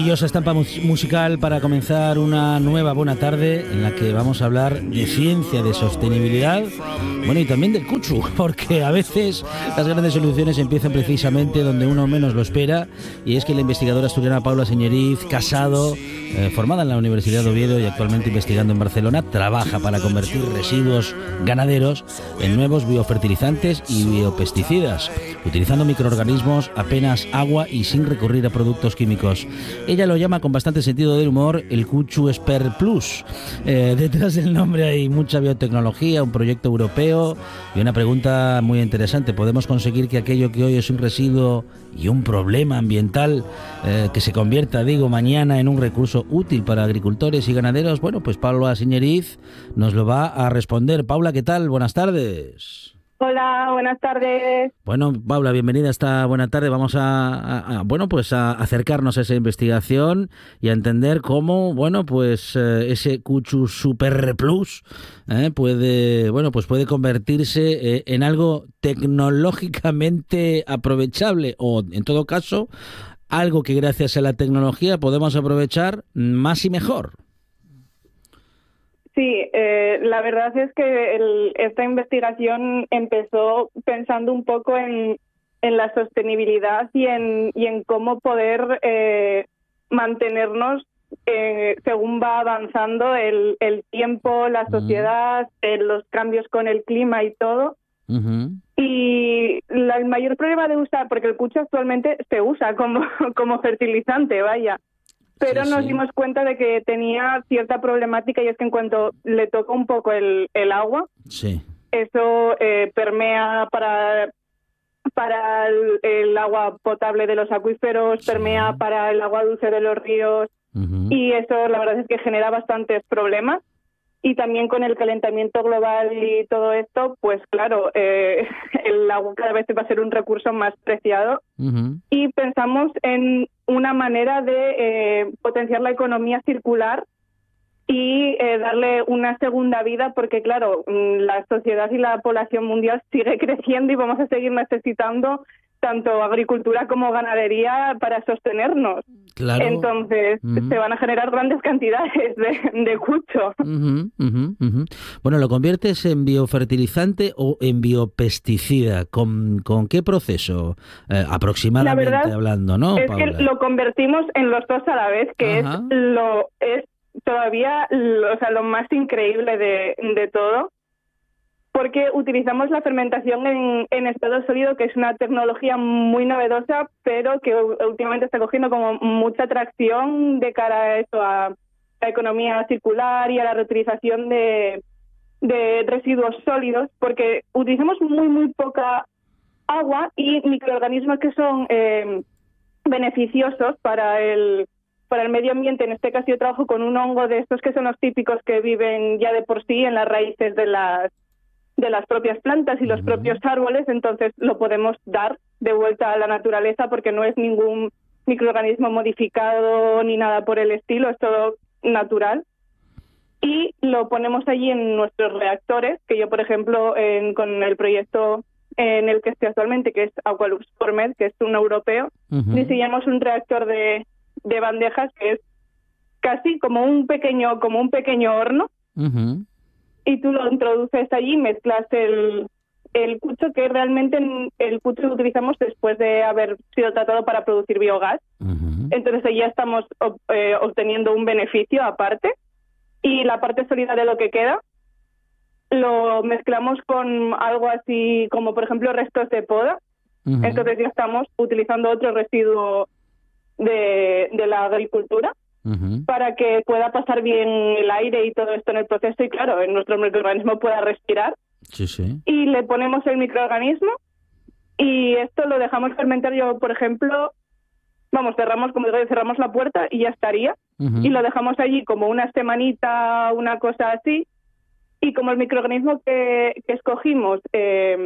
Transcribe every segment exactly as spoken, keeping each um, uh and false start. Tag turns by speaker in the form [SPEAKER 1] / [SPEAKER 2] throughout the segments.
[SPEAKER 1] Maravillosa estampa mus- musical para comenzar una nueva buena tarde en la que vamos a hablar de ciencia, de sostenibilidad, bueno, y también del cuchu, porque a veces las grandes soluciones empiezan precisamente donde uno menos lo espera, y es que la investigadora asturiana Paula Señeriz Casado, eh, formada en la Universidad de Oviedo y actualmente investigando en Barcelona, trabaja para convertir residuos ganaderos en nuevos biofertilizantes y biopesticidas, utilizando microorganismos, apenas agua y sin recurrir a productos químicos. Ella lo llama con bastante sentido del humor el Cuchu Esper Plus. Eh, detrás del nombre hay mucha biotecnología, un proyecto europeo y una pregunta muy interesante. ¿Podemos conseguir que aquello que hoy es un residuo y un problema ambiental eh, que se convierta, digo, mañana en un recurso útil para agricultores y ganaderos? Bueno, pues Paula Señeriz nos lo va a responder. Paula, ¿qué tal? Buenas tardes.
[SPEAKER 2] Hola, buenas tardes.
[SPEAKER 1] Bueno, Paula, bienvenida a esta buena tarde. Vamos a, a, a bueno, pues a acercarnos a esa investigación y a entender cómo, bueno, pues eh, ese Cuchu Super Plus eh, puede, bueno, pues puede convertirse eh, en algo tecnológicamente aprovechable o, en todo caso, algo que gracias a la tecnología podemos aprovechar más y mejor.
[SPEAKER 2] Sí, eh, la verdad es que el, esta investigación empezó pensando un poco en, en la sostenibilidad y en, y en cómo poder eh, mantenernos eh, según va avanzando el, el tiempo, la sociedad, eh, los cambios con el clima y todo.
[SPEAKER 1] Uh-huh.
[SPEAKER 2] Y la, el mayor problema de usar, porque el cucho actualmente se usa como, como fertilizante, vaya. Pero
[SPEAKER 1] sí,
[SPEAKER 2] nos
[SPEAKER 1] sí.
[SPEAKER 2] dimos cuenta de que tenía cierta problemática, y es que en cuanto le toca un poco el, el agua,
[SPEAKER 1] Sí.
[SPEAKER 2] eso eh, permea para, para el, el agua potable de los acuíferos,
[SPEAKER 1] Sí.
[SPEAKER 2] permea para el agua dulce de los ríos,
[SPEAKER 1] Uh-huh.
[SPEAKER 2] y eso la verdad es que genera bastantes problemas. Y también con el calentamiento global y todo esto, pues claro, eh, el agua cada vez va a ser un recurso más preciado.
[SPEAKER 1] Uh-huh.
[SPEAKER 2] Y pensamos en una manera de eh, potenciar la economía circular y eh, darle una segunda vida, porque claro, la sociedad y la población mundial sigue creciendo y vamos a seguir necesitando tanto agricultura como ganadería para sostenernos.
[SPEAKER 1] Claro.
[SPEAKER 2] Entonces,
[SPEAKER 1] Uh-huh.
[SPEAKER 2] se van a generar grandes cantidades de, de cucho.
[SPEAKER 1] Uh-huh, uh-huh, uh-huh. Bueno, ¿lo conviertes en biofertilizante o en biopesticida? ¿Con, con qué proceso? Eh, aproximadamente
[SPEAKER 2] La verdad
[SPEAKER 1] hablando, ¿no,
[SPEAKER 2] es
[SPEAKER 1] Paula?
[SPEAKER 2] que lo convertimos en los dos a la vez, que
[SPEAKER 1] Ajá.
[SPEAKER 2] es lo es todavía lo, o sea, lo más increíble de, de todo, porque utilizamos la fermentación en, en estado sólido, que es una tecnología muy novedosa, pero que últimamente está cogiendo como mucha atracción de cara a eso, a la economía circular y a la reutilización de, de residuos sólidos, porque utilizamos muy, muy poca agua y microorganismos que son eh, beneficiosos para el para el medio ambiente. En este caso yo trabajo con un hongo de estos que son los típicos que viven ya de por sí en las raíces de las de las propias plantas y los
[SPEAKER 1] Uh-huh.
[SPEAKER 2] propios árboles, entonces lo podemos dar de vuelta a la naturaleza porque no es ningún microorganismo modificado ni nada por el estilo, es todo natural. Y lo ponemos allí en nuestros reactores, que yo, por ejemplo, en, con el proyecto en el que estoy actualmente, que es Aqualux Formed, que es un europeo,
[SPEAKER 1] Uh-huh.
[SPEAKER 2] diseñamos un reactor de, de bandejas que es casi como un pequeño, como un pequeño horno.
[SPEAKER 1] Uh-huh.
[SPEAKER 2] Y tú lo introduces allí, mezclas el, el cucho, que realmente el cucho lo utilizamos después de haber sido tratado para producir biogás.
[SPEAKER 1] Uh-huh.
[SPEAKER 2] Entonces ahí ya estamos eh, obteniendo un beneficio aparte. Y la parte sólida de lo que queda lo mezclamos con algo así como, por ejemplo, restos de poda.
[SPEAKER 1] Uh-huh.
[SPEAKER 2] Entonces ya estamos utilizando otro residuo de, de la agricultura.
[SPEAKER 1] Uh-huh.
[SPEAKER 2] Para que pueda pasar bien el aire y todo esto en el proceso y, claro, nuestro microorganismo pueda respirar.
[SPEAKER 1] Sí, sí.
[SPEAKER 2] Y le ponemos el microorganismo y esto lo dejamos fermentar. Yo, por ejemplo, vamos, cerramos, como digo, cerramos la puerta y ya estaría.
[SPEAKER 1] Uh-huh.
[SPEAKER 2] Y lo dejamos allí como una semanita, una cosa así. Y como el microorganismo que, que escogimos eh,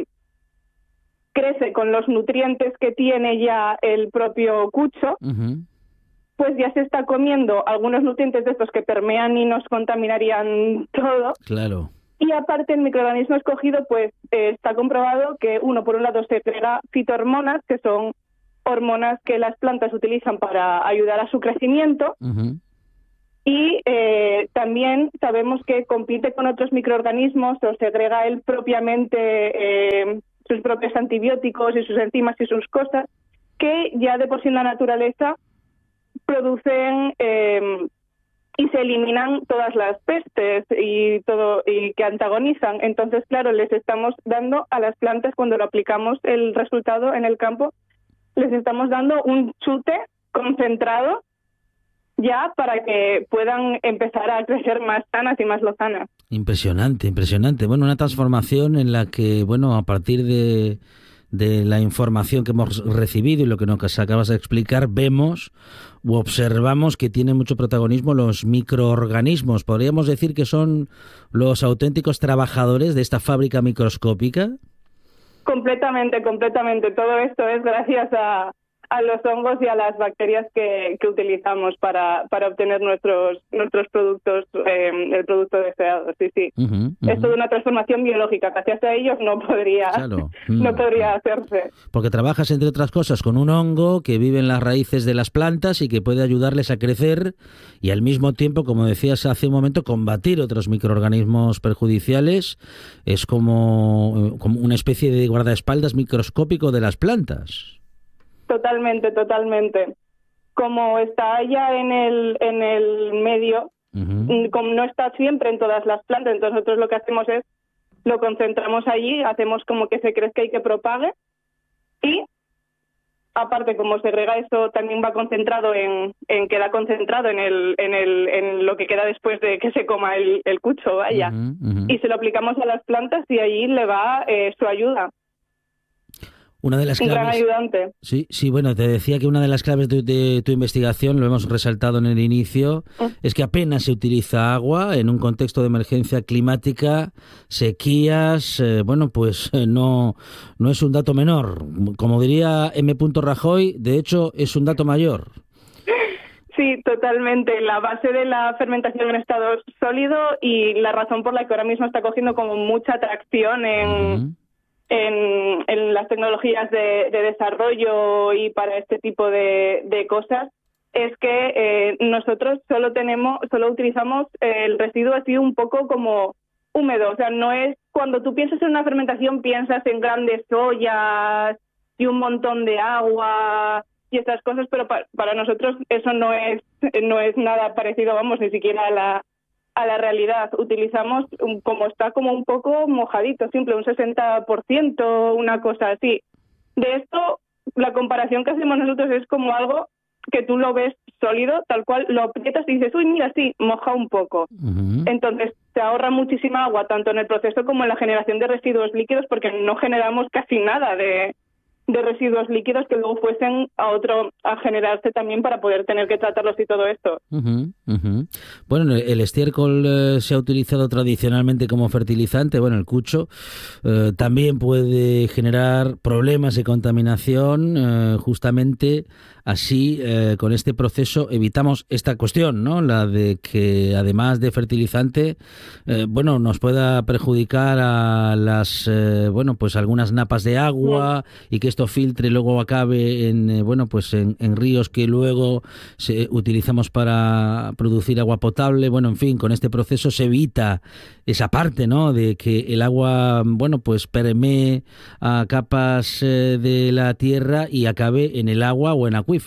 [SPEAKER 2] crece con los nutrientes que tiene ya el propio cucho,
[SPEAKER 1] Uh-huh.
[SPEAKER 2] pues ya se está comiendo algunos nutrientes de estos que permean y nos contaminarían todo.
[SPEAKER 1] Claro.
[SPEAKER 2] Y aparte el microorganismo escogido, pues eh, está comprobado que uno, por un lado, segrega fitohormonas, que son hormonas que las plantas utilizan para ayudar a su crecimiento.
[SPEAKER 1] Uh-huh.
[SPEAKER 2] Y eh, también sabemos que compite con otros microorganismos o segrega él propiamente eh, sus propios antibióticos y sus enzimas y sus cosas, que ya de por sí en la naturaleza producen eh, y se eliminan todas las pestes y todo y que antagonizan. Entonces, claro, les estamos dando a las plantas, cuando lo aplicamos el resultado en el campo, les estamos dando un chute concentrado ya para que puedan empezar a crecer más sanas y más lozanas.
[SPEAKER 1] Impresionante, impresionante. Bueno, una transformación en la que, bueno, a partir de, de la información que hemos recibido y lo que nos acabas de explicar, vemos u observamos que tienen mucho protagonismo los microorganismos. ¿Podríamos decir que son los auténticos trabajadores de esta fábrica microscópica?
[SPEAKER 2] Completamente, completamente. Todo esto es gracias a... a los hongos y a las bacterias que, que utilizamos para, para obtener nuestros nuestros productos, eh, el producto deseado. Sí, sí. Uh-huh, uh-huh. Es toda una transformación biológica. Gracias a ellos no podría, claro. no podría hacerse.
[SPEAKER 1] Porque trabajas, entre otras cosas, con un hongo que vive en las raíces de las plantas y que puede ayudarles a crecer y al mismo tiempo, como decías hace un momento, combatir otros microorganismos perjudiciales. Es como, como una especie de guardaespaldas microscópico de las plantas.
[SPEAKER 2] Totalmente, totalmente. Como está ya en el en el medio, uh-huh. como no está siempre en todas las plantas, entonces nosotros lo que hacemos es lo concentramos allí, hacemos como que se crezca y que propague, y aparte como segrega eso también va concentrado en, en queda concentrado en el en el en lo que queda después de que se coma el, el cucho, vaya, uh-huh, uh-huh. y se lo aplicamos a las plantas y allí le va eh, su ayuda.
[SPEAKER 1] Una de las
[SPEAKER 2] un
[SPEAKER 1] claves,
[SPEAKER 2] gran ayudante.
[SPEAKER 1] Sí, sí, bueno, te decía que una de las claves de, de tu investigación, lo hemos resaltado en el inicio, mm. es que apenas se utiliza agua en un contexto de emergencia climática, sequías, eh, bueno, pues eh, no, no es un dato menor. Como diría M. Rajoy, de hecho, es un dato mayor.
[SPEAKER 2] Sí, totalmente. La base de la fermentación en estado sólido y la razón por la que ahora mismo está cogiendo como mucha atracción en... Uh-huh. En, en las tecnologías de, de desarrollo y para este tipo de, de cosas es que eh, nosotros solo tenemos, solo utilizamos el residuo así un poco como húmedo. O sea, no es cuando tú piensas en una fermentación piensas en grandes ollas y un montón de agua y estas cosas, pero pa, para nosotros eso no es no es nada parecido, vamos, ni siquiera a la a la realidad. Utilizamos un, como está como un poco mojadito, simple, un sesenta por ciento, una cosa así. De esto, la comparación que hacemos nosotros es como algo que tú lo ves sólido, tal cual, lo aprietas y dices, uy, mira, sí, moja un poco. Uh-huh. Entonces, se ahorra muchísima agua, tanto en el proceso como en la generación de residuos líquidos, porque no generamos casi nada de... de residuos líquidos que luego fuesen a otro a generarse también para poder tener que tratarlos y todo esto.
[SPEAKER 1] Uh-huh, uh-huh. Bueno, el estiércol eh, se ha utilizado tradicionalmente como fertilizante. Bueno, el cucho eh, también puede generar problemas de contaminación. Eh, justamente así, eh, con este proceso evitamos esta cuestión, ¿no? La de que además de fertilizante, eh, bueno, nos pueda perjudicar a las, eh, bueno, pues algunas napas de agua sí. y que esto filtre y luego acabe en, eh, bueno, pues en, en ríos que luego se, utilizamos para producir agua potable. Bueno, en fin, con este proceso se evita esa parte, ¿no? De que el agua, bueno, pues permee a capas eh, de la tierra y acabe en el agua o en acuíferos.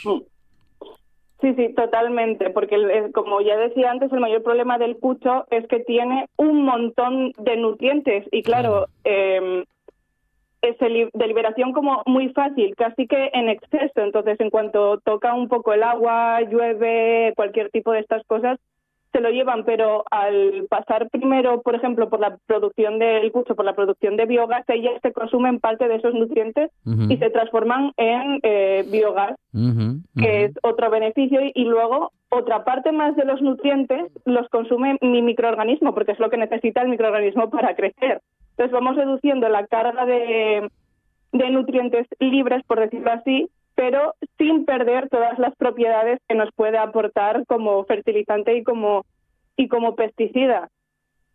[SPEAKER 2] Sí, sí, totalmente, porque el, como ya decía antes, el mayor problema del cucho es que tiene un montón de nutrientes y claro, eh, es de liberación como muy fácil, casi que en exceso. Entonces, en cuanto toca un poco el agua, llueve, cualquier tipo de estas cosas, se lo llevan, pero al pasar primero, por ejemplo, por la producción del cucho, por la producción de biogás, ellas se consumen parte de esos nutrientes uh-huh. y se transforman en eh, biogás, uh-huh. Uh-huh. que es otro beneficio, y, y luego otra parte más de los nutrientes los consume mi microorganismo, porque es lo que necesita el microorganismo para crecer. Entonces vamos reduciendo la carga de, de nutrientes libres, por decirlo así, pero sin perder todas las propiedades que nos puede aportar como fertilizante y como y como pesticida.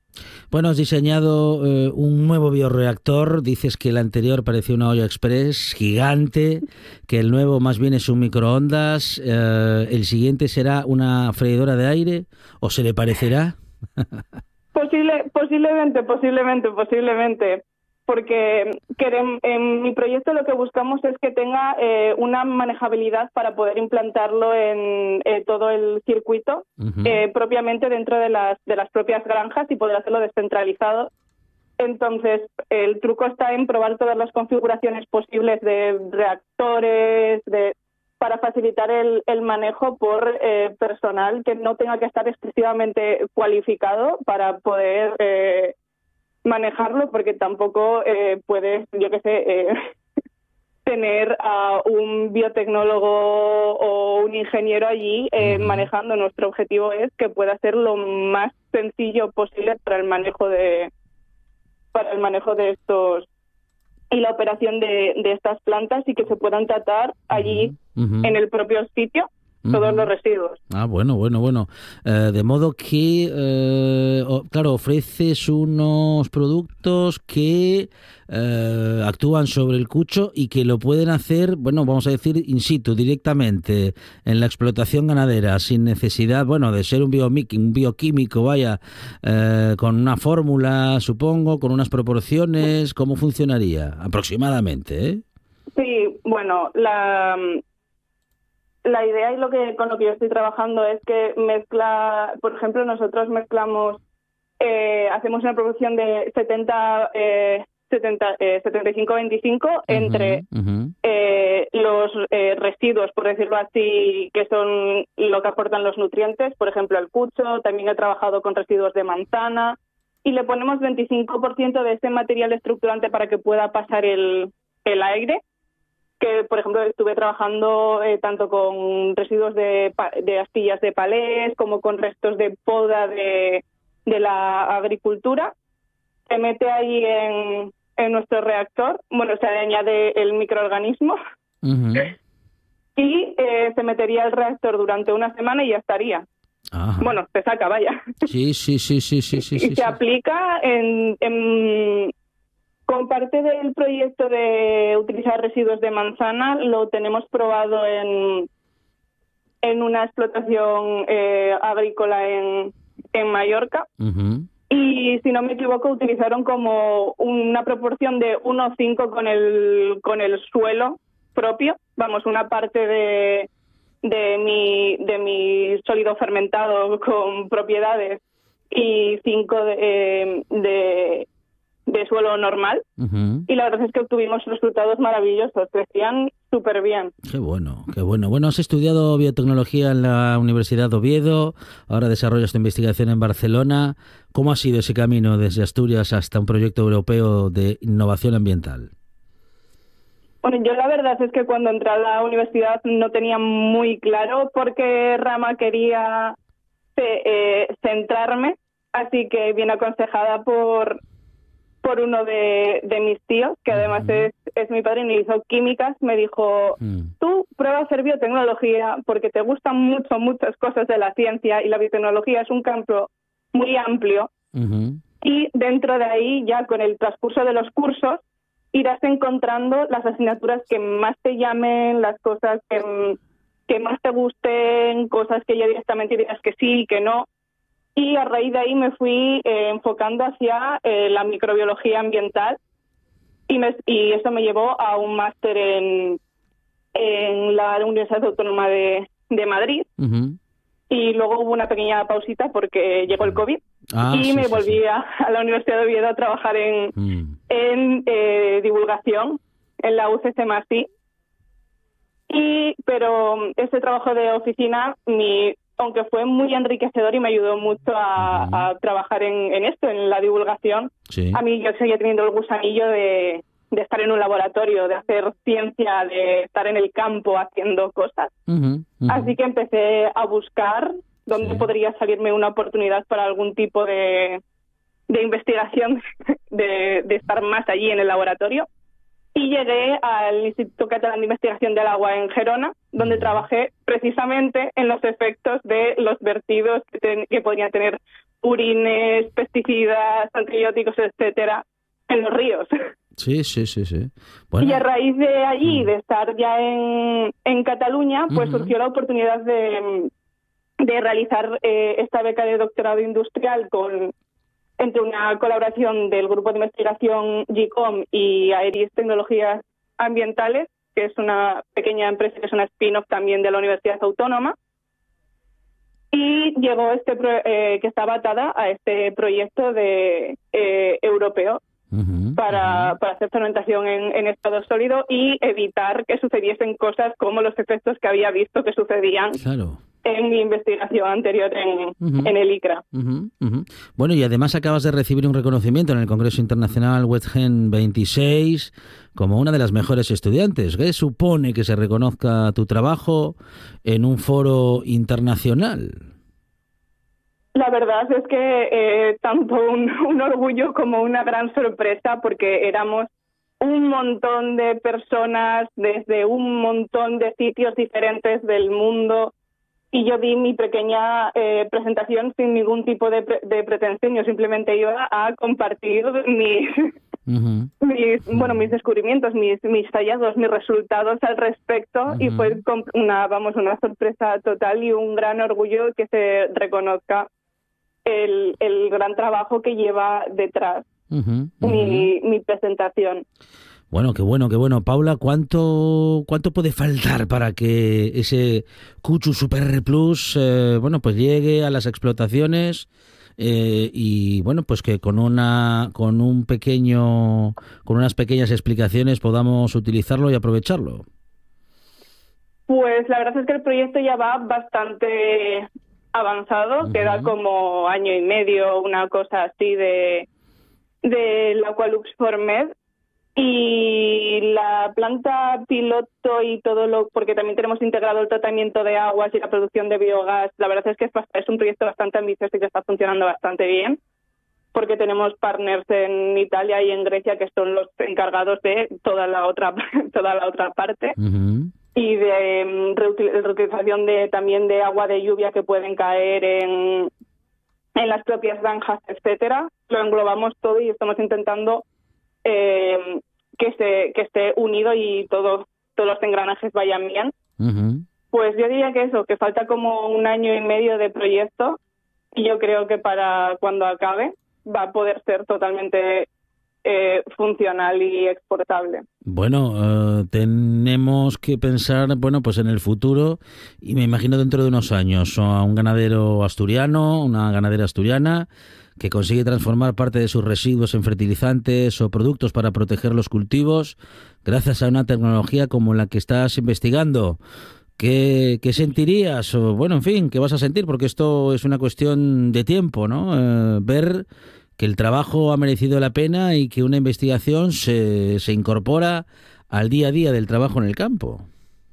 [SPEAKER 1] Bueno, has diseñado eh, un nuevo bioreactor. Dices que el anterior parecía una olla express gigante, que el nuevo más bien es un microondas. Eh, ¿El siguiente será una freidora de aire o se le parecerá?
[SPEAKER 2] Posible, posiblemente, posiblemente, posiblemente. Porque queremos, en mi proyecto lo que buscamos es que tenga eh, una manejabilidad para poder implantarlo en eh, todo el circuito, uh-huh. eh, propiamente dentro de las, de las propias granjas y poder hacerlo descentralizado. Entonces, el truco está en probar todas las configuraciones posibles de reactores, de para facilitar el, el manejo por eh, personal que no tenga que estar excesivamente cualificado para poder... Eh, manejarlo, porque tampoco eh, puedes, yo qué sé, eh, tener a un biotecnólogo o un ingeniero allí eh, uh-huh. manejando. Nuestro objetivo es que pueda ser lo más sencillo posible para el manejo de para el manejo de estos y la operación de, de estas plantas, y que se puedan tratar allí uh-huh. en el propio sitio todos uh-huh. los residuos.
[SPEAKER 1] Ah, bueno, bueno, bueno. Eh, de modo que, eh, o, claro, ofreces unos productos que eh, actúan sobre el cucho y que lo pueden hacer, bueno, vamos a decir, in situ, directamente, en la explotación ganadera, sin necesidad, bueno, de ser un, biomic, un bioquímico, vaya, eh, con una fórmula, supongo, con unas proporciones. ¿Cómo funcionaría? Aproximadamente, ¿eh?
[SPEAKER 2] Sí, bueno, la... La idea y lo que con lo que yo estoy trabajando es que mezcla, por ejemplo, nosotros mezclamos, eh, hacemos una proporción de setenta, eh, setenta, eh, setenta y cinco veinticinco uh-huh, entre uh-huh. Eh, los eh, residuos, por decirlo así, que son lo que aportan los nutrientes, por ejemplo, el cucho. También he trabajado con residuos de manzana, y le ponemos veinticinco por ciento de ese material estructurante para que pueda pasar el, el aire. Que, por ejemplo, estuve trabajando eh, tanto con residuos de, de astillas de palés como con restos de poda de, de la agricultura. Se mete ahí en, en nuestro reactor, bueno, se añade el microorganismo uh-huh. y eh, se metería el reactor durante una semana y ya estaría. Ajá. Bueno, se saca, vaya.
[SPEAKER 1] Sí, sí, sí, sí, sí, sí.
[SPEAKER 2] Y
[SPEAKER 1] sí,
[SPEAKER 2] se
[SPEAKER 1] sí.
[SPEAKER 2] aplica en... en Con parte del proyecto de utilizar residuos de manzana, lo tenemos probado en, en una explotación eh, agrícola en, en Mallorca. Uh-huh. Y, si no me equivoco, utilizaron como una proporción de uno a cinco con el, con el suelo propio. Vamos, una parte de, de, mi, de mi sólido fermentado con propiedades y cinco de... Eh, de de suelo normal, uh-huh. y la verdad es que obtuvimos resultados maravillosos, crecían súper bien.
[SPEAKER 1] Qué bueno, qué bueno. Bueno, has estudiado biotecnología en la Universidad de Oviedo, ahora desarrollas tu investigación en Barcelona. ¿Cómo ha sido ese camino desde Asturias hasta un proyecto europeo de innovación ambiental?
[SPEAKER 2] Bueno, yo la verdad es que cuando entré a la universidad no tenía muy claro por qué rama quería eh, centrarme, así que bien aconsejada por... por uno de, de mis tíos, que además uh-huh. es, es mi padre y me hizo químicas, me dijo, uh-huh. tú prueba a hacer biotecnología porque te gustan mucho, muchas cosas de la ciencia, y la biotecnología es un campo muy amplio, uh-huh. y dentro de ahí, ya con el transcurso de los cursos, irás encontrando las asignaturas que más te llamen, las cosas que, que más te gusten, cosas que ya directamente digas que sí y que no. Y a raíz de ahí me fui eh, enfocando hacia eh, la microbiología ambiental, y, me, y eso me llevó a un máster en, en la Universidad Autónoma de, de Madrid. Uh-huh. Y luego hubo una pequeña pausita porque llegó el COVID ah, y sí, me sí, volví sí. A, a la Universidad de Oviedo a trabajar en, mm. en eh, divulgación en la U C C MASI. Y, pero ese trabajo de oficina, mi aunque fue muy enriquecedor y me ayudó mucho a, uh-huh. a trabajar en, en esto, en la divulgación, sí. a mí yo seguía teniendo el gusanillo de, de estar en un laboratorio, de hacer ciencia, de estar en el campo haciendo cosas. Uh-huh. Uh-huh. Así que empecé a buscar dónde sí. podría salirme una oportunidad para algún tipo de, de investigación, de, de estar más allí en el laboratorio. y llegué al Instituto Catalán de Investigación del Agua en Gerona, donde trabajé precisamente en los efectos de los vertidos que, ten, que podrían tener purines, pesticidas, antibióticos, etcétera, en los ríos.
[SPEAKER 1] Sí, sí, sí, sí. Bueno.
[SPEAKER 2] Y a raíz de allí, de estar ya en, en Cataluña, pues uh-huh. surgió la oportunidad de, de realizar eh, esta beca de doctorado industrial con entre una colaboración del grupo de investigación G I C O M y Aeris Tecnologías Ambientales, que es una pequeña empresa que es una spin-off también de la Universidad Autónoma. Y llegó este pro, eh, que estaba atada a este proyecto de eh, europeo uh-huh, para, uh-huh. para hacer fermentación en, en estado sólido y evitar que sucediesen cosas como los efectos que había visto que sucedían claro. en mi investigación anterior en, uh-huh. en el ICRA.
[SPEAKER 1] Uh-huh, uh-huh. Bueno, y además acabas de recibir un reconocimiento en el Congreso Internacional WETGEN veintiséis como una de las mejores estudiantes. ¿Qué supone que se reconozca tu trabajo en un foro internacional?
[SPEAKER 2] La verdad es que eh, tanto un, un orgullo como una gran sorpresa, porque éramos un montón de personas desde un montón de sitios diferentes del mundo y yo di mi pequeña eh, presentación sin ningún tipo de, pre- de pretensión. Yo simplemente iba a compartir mis, uh-huh. mis bueno mis descubrimientos, mis mis hallazgos, mis resultados al respecto uh-huh. y fue una vamos una sorpresa total y un gran orgullo que se reconozca el, el gran trabajo que lleva detrás uh-huh. Uh-huh. mi mi presentación.
[SPEAKER 1] Bueno, qué bueno, qué bueno. Paula, ¿cuánto cuánto puede faltar para que ese Cuchu Super Plus eh, bueno, pues llegue a las explotaciones eh, y bueno, pues que con una con un pequeño con unas pequeñas explicaciones podamos utilizarlo y aprovecharlo?
[SPEAKER 2] Pues la verdad es que el proyecto ya va bastante avanzado, uh-huh. queda como año y medio, una cosa así de del Aqualux Formed. Y la planta piloto y todo lo, porque también tenemos integrado el tratamiento de aguas y la producción de biogás, la verdad es que es, es un proyecto bastante ambicioso y que está funcionando bastante bien, porque tenemos partners en Italia y en Grecia que son los encargados de toda la otra toda la otra parte uh-huh. y de um, reutil- reutilización de también de agua de lluvia que pueden caer en en las propias granjas, etcétera. Lo englobamos todo y estamos intentando Eh, que se que esté unido y todo, todos los engranajes vayan bien. Uh-huh. Pues yo diría que eso, que falta como un año y medio de proyecto y yo creo que para cuando acabe va a poder ser totalmente eh, funcional y exportable.
[SPEAKER 1] Bueno, uh, tenemos que pensar, bueno, pues en el futuro y me imagino dentro de unos años a un ganadero asturiano, una ganadera asturiana que consigue transformar parte de sus residuos en fertilizantes o productos para proteger los cultivos gracias a una tecnología como la que estás investigando. ¿Qué, qué sentirías? O, bueno, en fin, ¿qué vas a sentir? Porque esto es una cuestión de tiempo, ¿no? Eh, ver que el trabajo ha merecido la pena y que una investigación se, se incorpora al día a día del trabajo en el campo.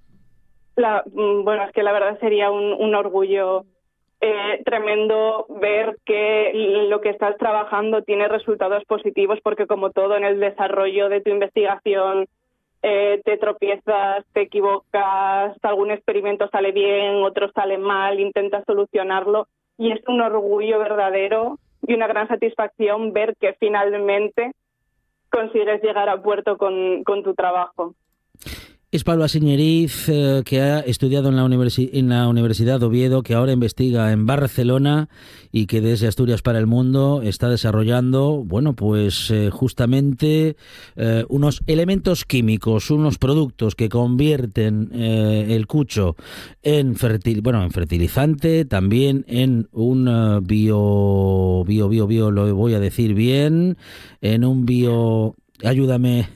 [SPEAKER 2] La, bueno, es que la verdad sería un, un orgullo Eh, tremendo ver que lo que estás trabajando tiene resultados positivos, porque como todo en el desarrollo de tu investigación eh, te tropiezas, te equivocas, algún experimento sale bien, otro sale mal, intentas solucionarlo y es un orgullo verdadero y una gran satisfacción ver que finalmente consigues llegar a puerto con, con tu trabajo.
[SPEAKER 1] Es Paula Siñeriz, eh, que ha estudiado en la, universi- en la Universidad de Oviedo, que ahora investiga en Barcelona y que desde Asturias para el Mundo está desarrollando, bueno, pues eh, justamente eh, unos elementos químicos, unos productos que convierten eh, el cucho en, fertil- bueno, en fertilizante, también en un uh, bio, bio, bio, bio, lo voy a decir bien, en un bio... Ayúdame.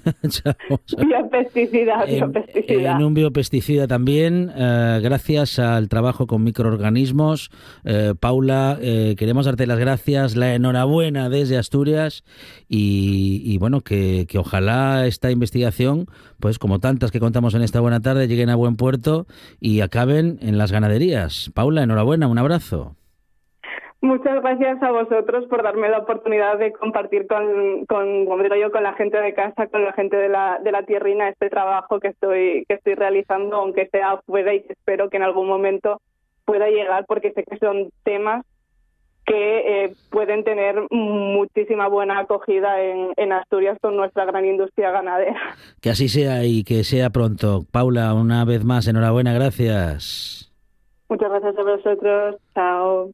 [SPEAKER 2] Biopesticida, biopesticida.
[SPEAKER 1] En, en un biopesticida también, eh, gracias al trabajo con microorganismos. Eh, Paula, eh, queremos darte las gracias, la enhorabuena desde Asturias y, y bueno, que, que ojalá esta investigación, pues como tantas que contamos en esta buena tarde, lleguen a buen puerto y acaben en las ganaderías. Paula, enhorabuena, un abrazo.
[SPEAKER 2] Muchas gracias a vosotros por darme la oportunidad de compartir con, con, como digo yo, con la gente de casa, con la gente de la, de la tierrina, este trabajo que estoy, que estoy realizando, aunque sea afuera, y que espero que en algún momento pueda llegar, porque sé que son temas que eh, pueden tener muchísima buena acogida en, en Asturias con nuestra gran industria ganadera.
[SPEAKER 1] Que así sea y que sea pronto. Paula, una vez más, enhorabuena, gracias.
[SPEAKER 2] Muchas gracias a vosotros. Chao.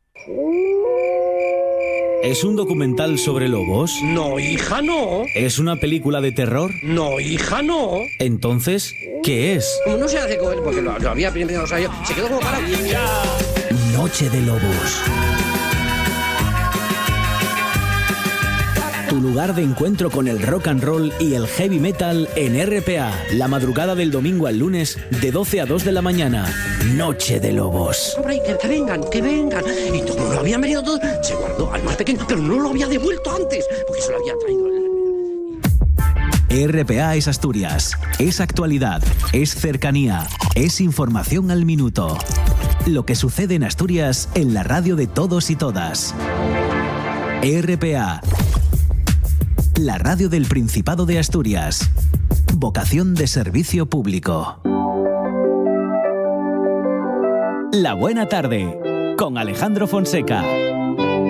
[SPEAKER 3] ¿Es un documental sobre lobos?
[SPEAKER 4] No, hija, no.
[SPEAKER 3] ¿Es una película de terror?
[SPEAKER 4] No, hija, no.
[SPEAKER 3] Entonces, ¿qué es?
[SPEAKER 4] Como no se hace con él, porque lo, lo había primero, o sea, yo, se quedó como parado.
[SPEAKER 3] Noche de Lobos. Tu lugar de encuentro con el rock and roll y el heavy metal en R P A. La madrugada del domingo al lunes, de doce a dos de la mañana. Noche de Lobos.
[SPEAKER 4] Hombre, que, que vengan, que vengan. Y como lo habían venido todos, se guardó al más pequeño, pero no lo había devuelto antes, porque se lo había traído.
[SPEAKER 3] R P A es Asturias, es actualidad, es cercanía, es información al minuto. Lo que sucede en Asturias en la radio de todos y todas. R P A, la radio del Principado de Asturias. Vocación de servicio público. La buena tarde, con Alejandro Fonseca.